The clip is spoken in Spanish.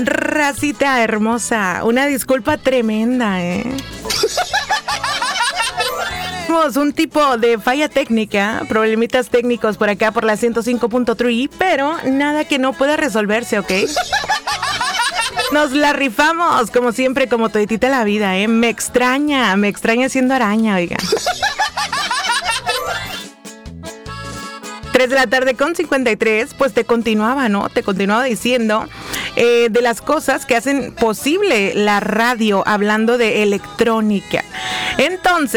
Racita hermosa, una disculpa tremenda, Tenemos un tipo de falla técnica, problemitas técnicos por acá por la 105.3, pero nada que no pueda resolverse, ¿ok? Nos la rifamos, como siempre, como toditita la vida, Me extraña siendo araña, oiga. 3 de la tarde con 53, pues te continuaba, ¿no? Te continuaba diciendo de las cosas que hacen posible la radio, hablando de electrónica. Entonces,